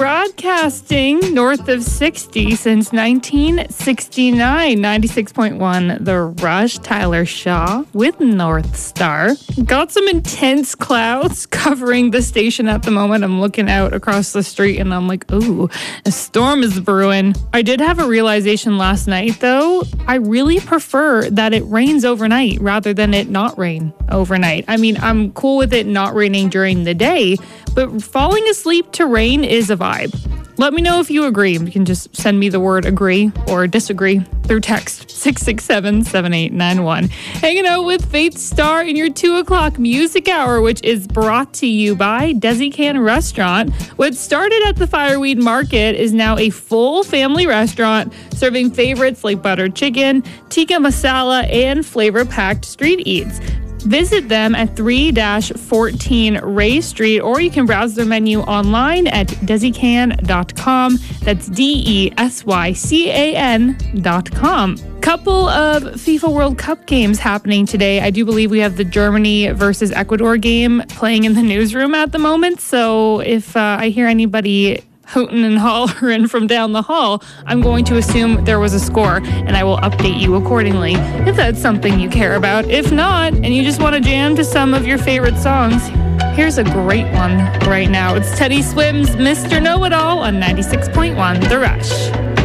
Broadcasting north of 60 since 1969. 96.1 The Rush. Tyler Shaw with North Star. Got some intense clouds covering the station at the moment. I'm looking out across the street and I'm like, ooh, a storm is brewing. I did have a realization last night, though. I really prefer that it rains overnight rather than it not rain overnight. I mean, I'm cool with it not raining during the day, but falling asleep to rain is a vibe. Let me know if you agree. You can just send me the word agree or disagree through text 667-7891. Hanging out with Faith Star in your 2 o'clock music hour, which is brought to you by Desi Can Restaurant. What started at the Fireweed Market is now a full family restaurant serving favorites like buttered chicken, tikka masala, and flavor-packed street eats. Visit them at 3-14 Ray Street, or you can browse their menu online at desican.com. That's DESYCAN.com. Couple of FIFA World Cup games happening today. I do believe we have the Germany versus Ecuador game playing in the newsroom at the moment. So if I hear anybody hooting and hollering from down the hall, I'm going to assume there was a score, and I will update you accordingly if that's something you care about. If not, and you just want to jam to some of your favorite songs, here's a great one right now. It's Teddy Swims' Mr. Know-It-All on 96.1 The Rush.